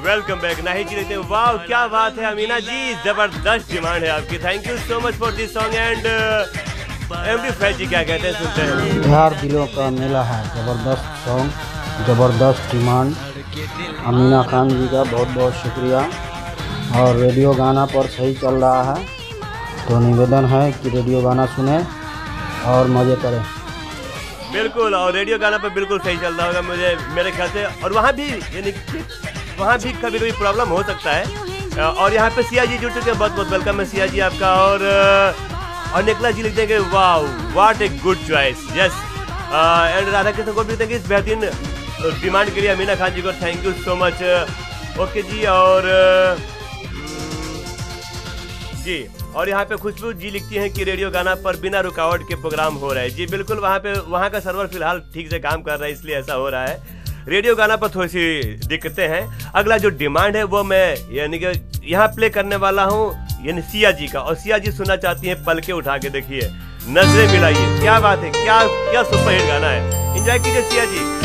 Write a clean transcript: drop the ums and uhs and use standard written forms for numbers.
Welcome back. नहीं जी लेते हैं। वाह क्या बात है अमीना जी, जबरदस्त डिमांड है आपकी। Thank you so much for this song. And MD Faiz जी क्या कहते हैं, सुनते हैं। बिहार दिलों का मेला है, जबरदस्त सॉन्ग, जबरदस्त डिमांड। अमीना खान जी का बहुत बहुत शुक्रिया। और रेडियो गाना पर सही चल रहा है, तो निवेदन है कि रेडियो गाना सुने और मज़े करें। बिल्कुल, और रेडियो गाना पर बिल्कुल सही चल रहा होगा मुझे मेरे ख्याल से। और वहाँ भी यानी वहाँ भी कभी कभी प्रॉब्लम हो सकता है। और यहाँ पे सिया जी जुड़ चुके हैं, बहुत बहुत वेलकम है सिया जी आपका। और निकला जी लिखते हैं कि वाह what a good choice, yes. And Radha Krishna को भी लिखते हैं कि इस बेहतरीन डिमांड के लिए अमीना खान जी को thank you so much. Okay जी। और यहाँ पे खुशबू जी लिखती हैं कि रेडियो गाना पर बिना रुकावट के प्रोग्राम हो रहा है। जी बिल्कुल, वहाँ का सर्वर फिलहाल ठीक से काम कर रहा है, इसलिए ऐसा हो रहा है। रेडियो गाना पर थोड़ी सी दिक्कतें हैं। अगला जो डिमांड है वो मैं यानी कि यहाँ प्ले करने वाला हूँ, यानी सिया जी का। और सिया जी सुनना चाहती हैं पलके उठा के, देखिए नजरें मिलाइए। क्या बात है, क्या सुपर हिट गाना है। एंजॉय कीजिए सिया जी।